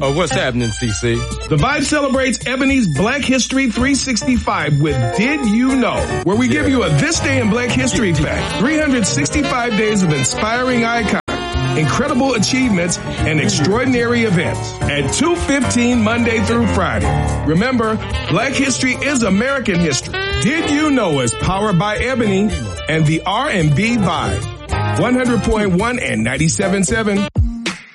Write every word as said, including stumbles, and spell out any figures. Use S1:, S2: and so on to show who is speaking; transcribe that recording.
S1: Oh, what's happening, C C?
S2: The Vibe celebrates Ebony's Black History three sixty-five with Did You Know, where we give you a This Day in Black History fact. three hundred sixty-five days of inspiring icons, incredible achievements, and extraordinary events at two fifteen Monday through Friday. Remember, Black History is American history. Did You Know is powered by Ebony and the R and B Vibe. one hundred point one and ninety-seven point seven.